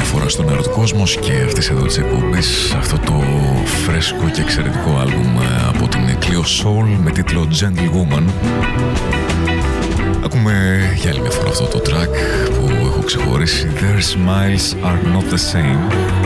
φορά στον Ερωτικόσμος και αυτής εδώ της εκπομπής, αυτό το φρέσκο και εξαιρετικό άλμπουμ από την Clio Soul με τίτλο Gentlewoman. Ακούμε για άλλη μια φορά αυτό το track που έχω ξεχωρίσει, Their Smiles Are Not The Same.